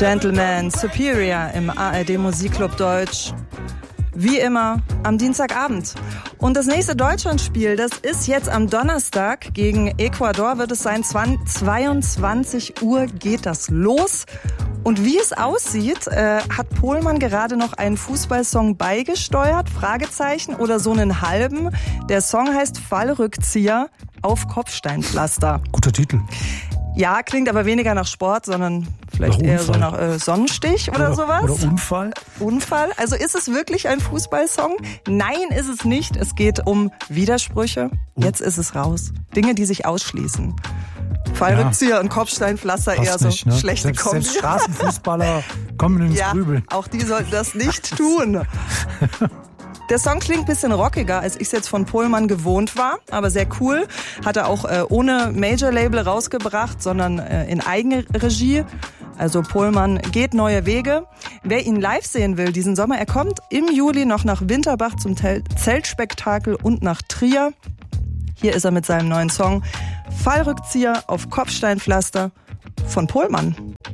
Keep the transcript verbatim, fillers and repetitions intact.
Gentleman Superior im A R D Musikclub Deutsch. Wie immer am Dienstagabend. Und das nächste Deutschlandspiel, das ist jetzt am Donnerstag gegen Ecuador, wird es sein. zweiundzwanzig Uhr geht das los. Und wie es aussieht, äh, hat Pohlmann gerade noch einen Fußballsong beigesteuert, Fragezeichen, oder so einen halben. Der Song heißt Fallrückzieher auf Kopfsteinpflaster. Guter Titel. Ja, klingt aber weniger nach Sport, sondern vielleicht eher so nach äh, Sonnenstich oder, oder sowas. Oder Unfall. Unfall. Also ist es wirklich ein Fußballsong? Nein, ist es nicht. Es geht um Widersprüche. Jetzt ist es raus. Dinge, die sich ausschließen. Fallrückzieher ja. und Kopfsteinpflaster eher so nicht, ne? schlechte selbst, Kombi. Selbst Straßenfußballer kommen ins ja, Grübeln. Auch die sollten das nicht tun. Der Song klingt ein bisschen rockiger, als ich es jetzt von Pohlmann gewohnt war, aber sehr cool. Hat er auch äh, ohne Major-Label rausgebracht, sondern äh, in Eigenregie. Also Pohlmann geht neue Wege. Wer ihn live sehen will diesen Sommer, er kommt im Juli noch nach Winterbach zum Tel- Zeltspektakel und nach Trier. Hier ist er mit seinem neuen Song Fallrückzieher auf Kopfsteinpflaster von Pohlmann.